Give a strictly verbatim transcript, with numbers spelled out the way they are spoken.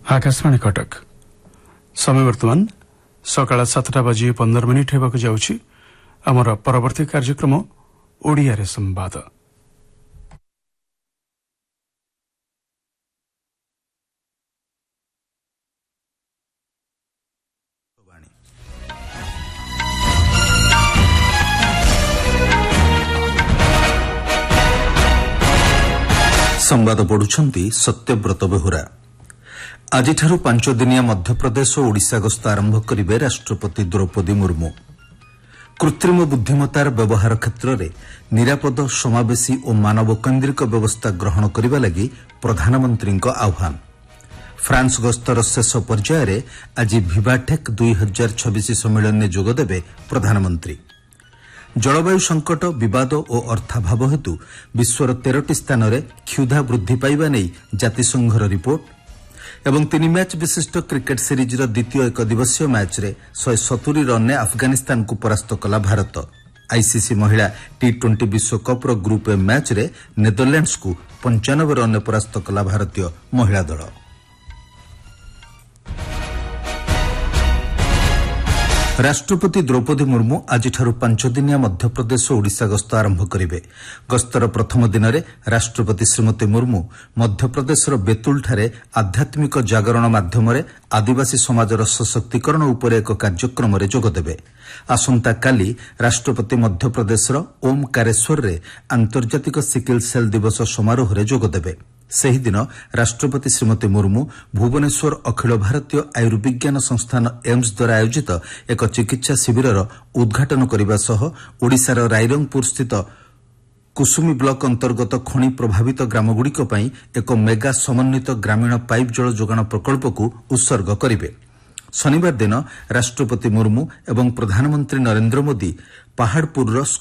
आकाशवाणी कटक समय वर्तमान सकाळ सातटा बाजी पंदर मिनिट हेबाकु जाउछि। आमर परवर्ती कार्यक्रम ओडिया रे संवाद। संवाद पढ़ुछंती सत्यव्रत बेहुरा। आजिठारु पांच दिनिया मध्यप्रदेश और ओडिशा गस्त आरंभ करिवे राष्ट्रपति द्रौपदी मुर्मू। कृत्रिम बुद्धिमत्तार व्यवहार क्षेत्र में निरापद समावेशी और मानव केन्द्रिक व्यवस्था ग्रहण करने लगी प्रधानमंत्री आह्वान। फ्रांस गस्तर शेष पर्यायर आज विवाटेक दुई हजार छब्बीस सम्मेलन में जोगदेवे प्रधानमंत्री। जलवायु संकट विवाद और अर्थाभाव हेतु विश्वर तेरटी स्थान में क्षुधा वृद्धि पाइबा नहीं जातिसंघर रिपोर्ट एवं तीन मैच विशिष्ट क्रिकेट सीरीजर द्वितीय एक दिवसीय मैच रे शहे सतुरी रन अफगानिस्तान को परास्त कला भारत। आईसीसी महिला T twenty विश्वकप्र group A match रे नेदरलैंड्स को पंचानबे रन परास्त कला भारतीय महिला दल। राष्ट्रपति द्रौपदी मुर्मू आजिठारु पांच दिनिया मध्यप्रदेश और ओडिशा गस्त आरंभ करिवे। गस्तर प्रथम दिन में राष्ट्रपति श्रीमती मुर्मू मध्यप्रदेशर बेतुलठारे आध्यात्मिक जागरण माध्यम आदिवासी समाजर सशक्तिकरण उपर एक कार्यक्रम में जोगदेवे। आसंता काली राष्ट्रपति मध्यप्रदेशर ओमकारेश्वर रे आंतर्जातिक सिकिल सेल दिवस समारोह रे जोगदेवे। सही दिन राष्ट्रपति श्रीमती मुर्मू भुवनेश्वर अखिल भारतीय आयुर्विज्ञान संस्थान एम्स द्वारा आयोजित एक चिकित्सा शिविरर उद्घाटन करने सह ओडिशार रायरंगपुर स्थित कुसुमी ब्लॉक अंतर्गत खनि प्रभावित ग्रामगुड़िक एक मेगा समन्वित ग्रामीण पाइप जल जोगाण प्रकल्प को उत्सर्ग करेंगे। शनिवार दिन राष्ट्रपति मुर्मू एवं प्रधानमंत्री नरेंद्र मोदी पहाड़पुर